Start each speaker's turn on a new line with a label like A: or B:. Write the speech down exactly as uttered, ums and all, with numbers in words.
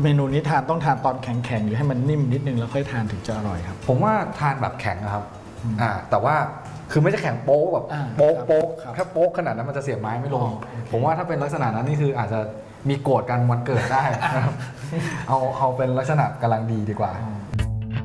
A: เมนูนี้ทานต้องทานตอนแข็งๆหรือให้มันนิ่มนิดนึงแล้วค่อยทานถึงจะอร่อยครับ
B: ผมว่าทานแบบแข็งนะครับอ่าแต่ว่าคือไม่จะแข็งโป๊กแบบโป๊กโป๊กแค่โป๊กขนาดนั้นมันจะเสียบไม้ไม่ลงผมว่าถ้าเป็นลักษณะนั้นนี่คืออาจจะมีโกรธกันวันเกิดได้นะครับเอาเอาเป็นลักษณะกำลังดีดีกว่า